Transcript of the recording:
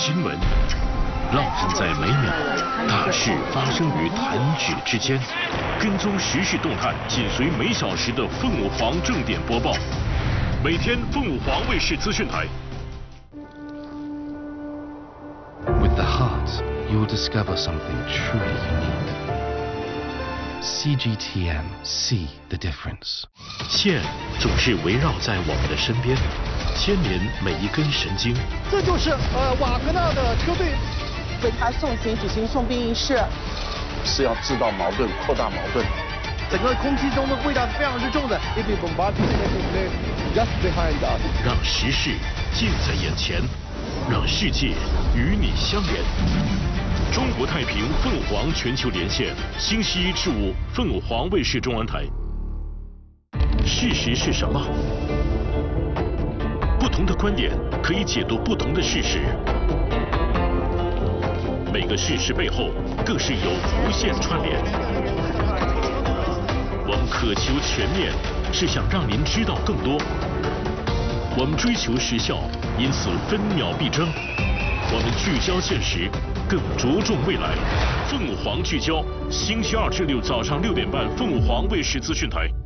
新闻，浪漫在每秒，大事发生于弹指之间。跟踪时事动态，紧随每小时的凤凰正点播报。每天凤凰卫视资讯台。 With the heart, you will discover something truly unique. CGTN, see the difference. 线总是围绕在我们的身边，牵连每一根神经。 这就是瓦格纳的车队为他送行举行送殡仪式， 是要制造矛盾，扩大矛盾。 整个空气中的味道是非常之重的。If you bombardment just behind us， 让时事近在眼前，让世界与你相连。中国太平凤凰全球连线，星期1至5，凤凰卫视中文台。事实是什么？不同的观点可以解读不同的事实，每个事实背后更是有无限串联。我们渴求全面，是想让您知道更多。我们追求时效，因此分秒必争。我们聚焦现实，更着重未来。凤凰聚焦，星期2至6早上6点半，凤凰卫视资讯台。